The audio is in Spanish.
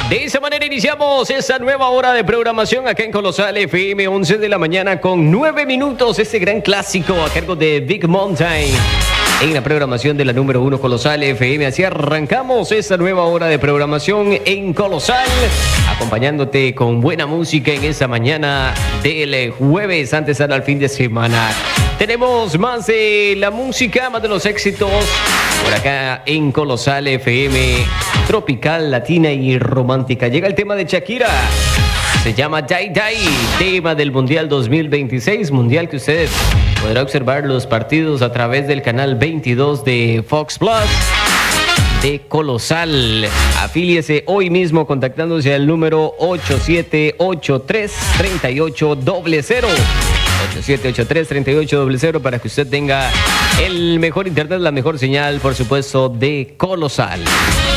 De esa manera iniciamos esta nueva hora de programación acá en Colosal FM, 11 de la mañana con 9 minutos. Este gran clásico a cargo de Big Mountain en la programación de la número 1 Colosal FM. Así arrancamos esta nueva hora de programación en Colosal, acompañándote con buena música en esta mañana del jueves antes al fin de semana. Tenemos más de la música, más de los éxitos por acá en Colosal FM, tropical, latina y romántica. Llega el tema de Shakira, se llama Die Die, tema del Mundial 2026, mundial que usted podrá observar los partidos a través del canal 22 de Fox Plus de Colosal. Afíliese hoy mismo contactándose al número 8783-3800. 8783-3800 para que usted tenga el mejor internet, la mejor señal, por supuesto, de Colosal.